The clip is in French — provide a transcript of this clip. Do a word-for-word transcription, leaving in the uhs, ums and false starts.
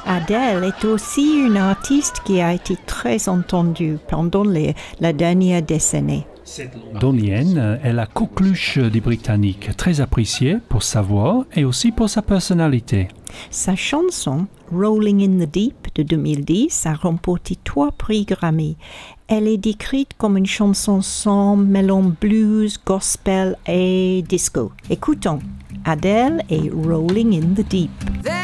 Adele est aussi une artiste qui a été très entendue pendant les, la dernière décennie. Donienne est la coqueluche des Britanniques, très appréciée pour sa voix et aussi pour sa personnalité. Sa chanson Rolling in the Deep de deux mille dix a remporté trois prix Grammy. Elle est décrite comme une chanson sans mélange blues, gospel et disco. Écoutons Adele et Rolling in the Deep.